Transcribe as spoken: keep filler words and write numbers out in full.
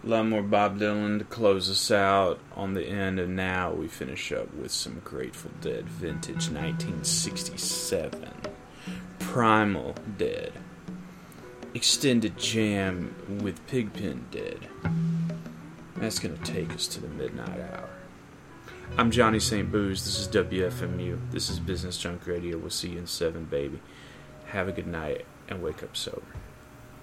A lot more Bob Dylan to close us out on the end, and now we finish up with some Grateful Dead vintage nineteen sixty-seven. Primal Dead. Extended jam with Pigpen Dead. That's going to take us to the midnight hour. I'm Johnny Saint Booze. This is W F M U. This is Business Junk Radio. We'll see you in seven, baby. Have a good night and wake up sober.